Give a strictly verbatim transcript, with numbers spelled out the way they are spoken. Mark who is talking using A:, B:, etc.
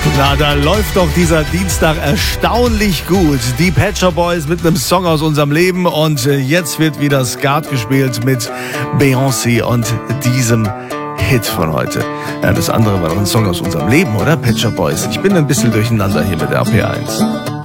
A: Na, da läuft doch dieser Dienstag erstaunlich gut. Die Pet Shop Boys mit einem Song aus unserem Leben und jetzt wird wieder Skat gespielt mit Beyoncé und diesem Hit von heute. Ja, das andere war doch ein Song aus unserem Leben, oder? Pet Shop Boys. Ich bin ein bisschen durcheinander hier mit der A P eins.